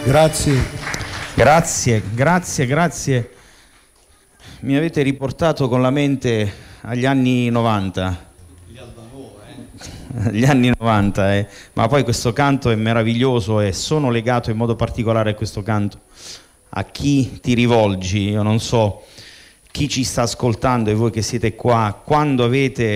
Grazie. Grazie. Mi avete riportato con la mente agli anni 90. Gli anni 90, ma poi questo canto è meraviglioso e sono legato in modo particolare a questo canto. A chi ti rivolgi? Io non so chi ci sta ascoltando e voi che siete qua, quando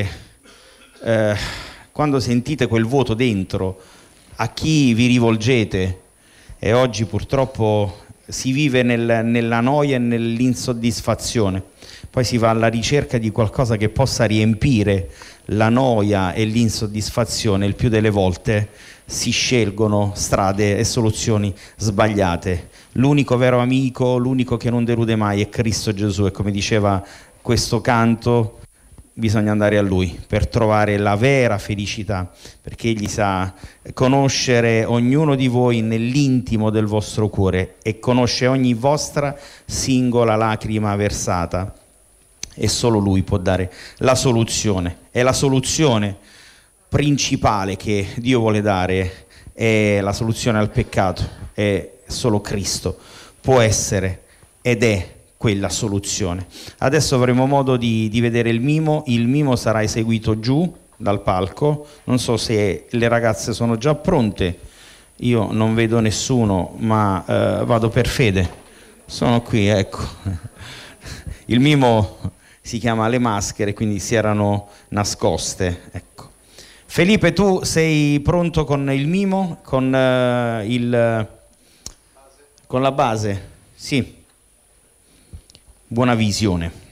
sentite quel vuoto dentro, a chi vi rivolgete? E oggi purtroppo si vive nella noia e nell'insoddisfazione, poi si va alla ricerca di qualcosa che possa riempire la noia e l'insoddisfazione. Il più delle volte si scelgono strade e soluzioni sbagliate. L'unico vero amico, l'unico che non delude mai è Cristo Gesù, e come diceva questo canto, bisogna andare a Lui per trovare la vera felicità, perché Egli sa conoscere ognuno di voi nell'intimo del vostro cuore e conosce ogni vostra singola lacrima versata, e solo Lui può dare la soluzione. E la soluzione principale che Dio vuole dare è la soluzione al peccato, è solo Cristo può essere ed è quella soluzione. Adesso avremo modo di vedere il mimo sarà eseguito giù dal palco. Non so se le ragazze sono già pronte, io non vedo nessuno, ma vado per fede. Sono qui, ecco. Il mimo si chiama Le Maschere, quindi si erano nascoste, ecco. Felipe, tu sei pronto con il mimo, con la base? Sì. Buona visione.